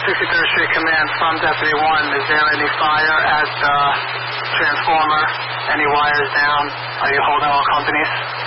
63rd Street Command from Deputy 1. Is there any fire at the transformer? Any wires down? Are you holding all companies?